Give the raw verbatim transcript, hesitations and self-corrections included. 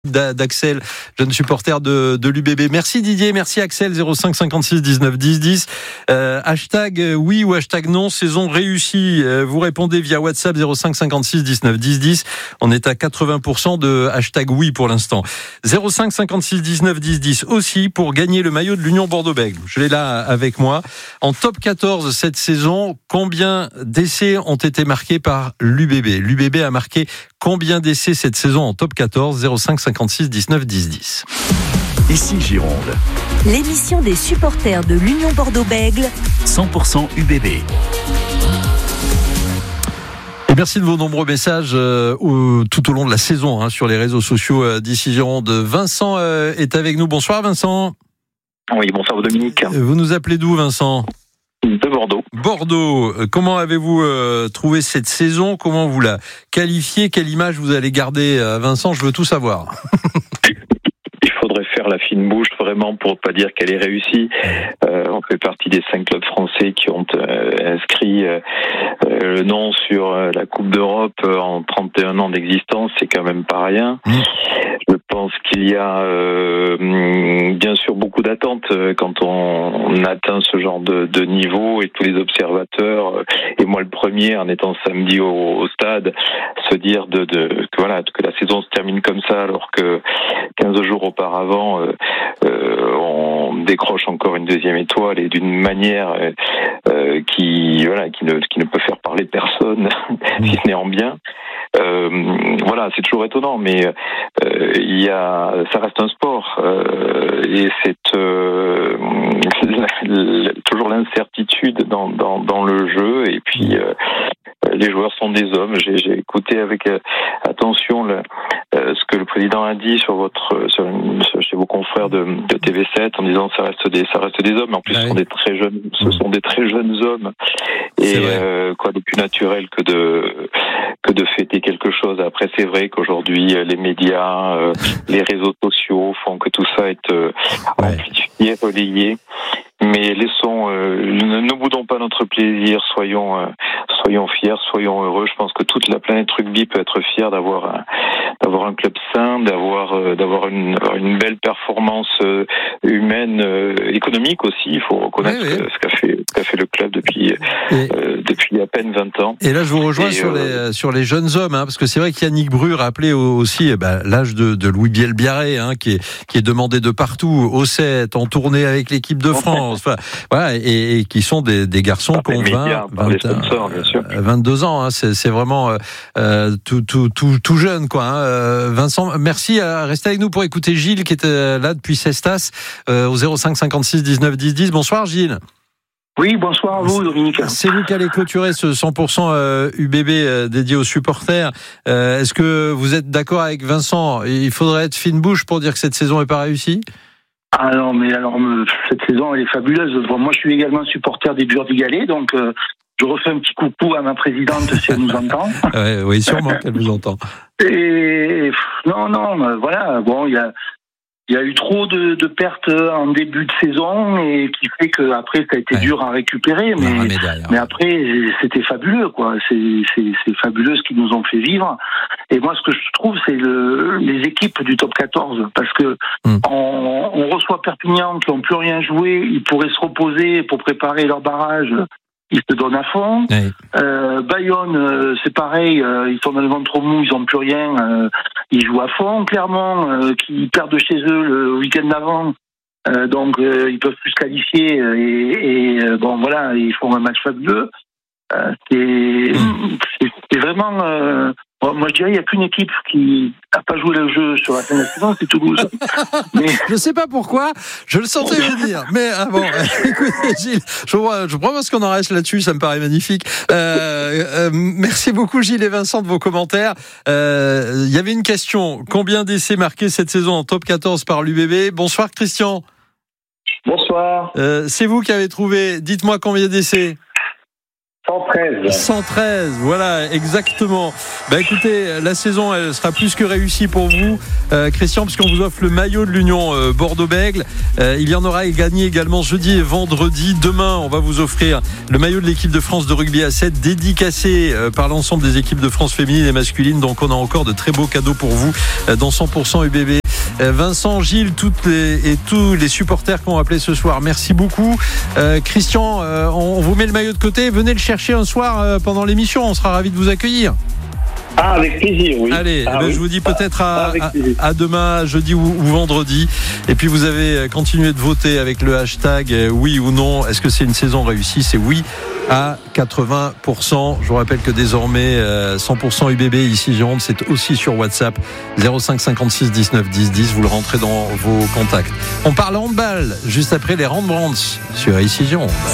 d'Axel, jeune supporter de, de l'U B B. Merci Didier, merci Axel, zéro cinq cinquante-six dix-neuf dix dix. Euh, hashtag oui ou hashtag non, saison réussie. Euh, vous répondez via WhatsApp zéro cinq cinquante-six dix-neuf dix dix. On est à quatre-vingts pour cent de hashtag oui pour l'instant. zéro cinq cinquante-six dix-neuf dix dix aussi pour gagner le maillot de l'Union Bordeaux-Bègles. Je l'ai là avec moi. En top quatorze cette saison, combien d'essais ont été marqués par l'U B B? L'U B B a marqué combien d'essais cette saison en top quatorze? Zéro cinq cinquante-six dix-neuf dix dix. Ici Gironde. L'émission des supporters de l'Union Bordeaux-Bègles. cent pour cent U B B. Et merci de vos nombreux messages euh, où, tout au long de la saison hein, sur les réseaux sociaux euh, d'ici Gironde. Vincent euh, est avec nous. Bonsoir Vincent. Oui, bonsoir Dominique. Vous nous appelez d'où Vincent? De Bordeaux. Bordeaux. Comment avez-vous euh, trouvé cette saison? Comment vous la qualifiez? Quelle image vous allez garder, euh, Vincent? Je veux tout savoir. Il faudrait faire la fine bouche vraiment pour pas dire qu'elle est réussie. Euh, on fait partie des cinq clubs français qui ont euh, inscrit euh, le nom sur euh, la Coupe d'Europe euh, en trente et un ans d'existence. C'est quand même pas rien. Mmh. Je pense qu'il y a euh, bien sûr beaucoup d'attentes quand on, on atteint ce genre de, de niveau et tous les observateurs, et moi le premier en étant samedi au, au stade, se dire de, de que voilà que la saison se termine comme ça alors que quinze jours auparavant euh, euh, on décroche encore une deuxième étoile et d'une manière euh, qui voilà qui ne qui ne peut faire parler personne si ce n'est en bien. Euh, voilà, c'est toujours étonnant, mais euh, il y a, ça reste un sport euh, et c'est euh, toujours l'incertitude dans, dans dans le jeu. Et puis euh, les joueurs sont des hommes. J'ai, j'ai écouté avec euh, attention le, euh, ce que le président a dit sur votre sur, sur chez vos confrères de, de T V sept en disant ça reste des ça reste des hommes. En plus, ouais. ce sont des très jeunes, ce sont des très jeunes hommes. Et euh, quoi de plus naturel que de que de fêter quelque chose. Après, c'est vrai qu'aujourd'hui, les médias, euh, les réseaux sociaux font que tout ça est euh, amplifié, relayé. Mais laissons, euh, ne, ne boudons pas notre plaisir, soyons, euh, soyons fiers, soyons heureux. Je pense que toute la planète rugby peut être fière d'avoir un, d'avoir un club sain, d'avoir, euh, d'avoir une, une belle performance euh, humaine, euh, économique aussi. Il faut reconnaître oui, oui. ce qu'a fait, ce qu'a fait le club depuis, euh, depuis à peine vingt ans. Et là, je vous rejoins et sur euh, les, sur les jeunes hommes, hein, parce que c'est vrai qu'Yannick Bru rappelait aussi, eh ben, l'âge de, de Louis Bielbiarré, hein, qui est, qui est demandé de partout, au sept, en tournée avec l'équipe de France. Enfin, voilà, et, et qui sont des, des garçons qui ont vingt, vingt, vingt-deux ans. Hein, c'est, c'est vraiment euh, tout, tout, tout, tout jeune, quoi. Hein. Euh, Vincent, merci. À rester avec nous pour écouter Gilles, qui était là depuis Cestas, euh, au zéro cinq cinquante-six dix-neuf dix dix. Bonsoir, Gilles. Oui, bonsoir à vous, Dominique. C'est vous qui allez clôturer ce cent pour cent U B B dédié aux supporters. Euh, est-ce que vous êtes d'accord avec Vincent? Il faudrait être fine bouche pour dire que cette saison n'est pas réussie? Ah non, mais alors, cette saison, elle est fabuleuse. Moi, je suis également supporter des Burdigalais, donc euh, je refais un petit coucou à ma présidente si elle nous entend. Ouais, oui, sûrement qu'elle vous entend. Et non, non, voilà, bon, il y a... Il y a eu trop de, de pertes en début de saison et qui fait que après ça a été ouais. dur à récupérer, mais, non, mais, mais après c'était fabuleux, quoi. C'est, c'est, c'est fabuleux ce qu'ils nous ont fait vivre. Et moi, ce que je trouve, c'est le, les équipes du top quatorze, parce que mm. on, on reçoit Perpignan qui n'ont plus rien joué, ils pourraient se reposer pour préparer leur barrage. Ils se donnent à fond. Oui. Euh, Bayonne, euh, c'est pareil. Euh, ils sont dans le ventre mou, ils n'ont plus rien. Euh, ils jouent à fond. Clermont, euh, qui perdent chez eux le week-end d'avant, euh, donc euh, ils peuvent plus se qualifier. Et, et euh, bon, voilà, ils font un match fabuleux. Euh, c'est, mmh. c'est, c'est vraiment. Euh, moi, je dirais, il n'y a qu'une équipe qui n'a pas joué le jeu sur la fin de la saison, c'est Toulouse. Mais... Je ne sais pas pourquoi, je le sentais venir. Mais ah bon, écoutez, Gilles, je, je propose qu'on en reste là-dessus, ça me paraît magnifique. Euh, euh, merci beaucoup, Gilles et Vincent, de vos commentaires. Il euh, y avait une question. Combien d'essais marqués cette saison en top quatorze par l'U B B? Bonsoir, Christian. Bonsoir. Euh, c'est vous qui avez trouvé. Dites-moi combien d'essais? cent treize. cent treize, voilà, exactement. Bah écoutez, la saison, elle sera plus que réussie pour vous, euh, Christian, puisqu'on vous offre le maillot de l'Union euh, Bordeaux-Bègles. Euh, il y en aura à gagner également jeudi et vendredi. Demain, on va vous offrir le maillot de l'équipe de France de rugby à sept, dédicacé euh, par l'ensemble des équipes de France féminines et masculines. Donc on a encore de très beaux cadeaux pour vous euh, dans cent pour cent U B B. Vincent, Gilles, toutes les, et tous les supporters qui ont appelé ce soir, merci beaucoup. Euh, Christian, euh, on vous met le maillot de côté, venez le chercher un soir euh, pendant l'émission, on sera ravis de vous accueillir. Ah, avec plaisir, oui. Allez, ah, ben, oui. je vous dis peut-être à, ah, à, à demain, jeudi ou, ou vendredi. Et puis vous avez continué de voter avec le hashtag euh, oui ou non. Est-ce que c'est une saison réussie? C'est oui à quatre-vingts pour cent. Je vous rappelle que désormais euh, cent pour cent U B B ici Gironde, c'est aussi sur WhatsApp zéro cinq cinquante-six dix-neuf dix dix. Vous le rentrez dans vos contacts. On parle handball juste après les Rembrandts sur ici Gironde.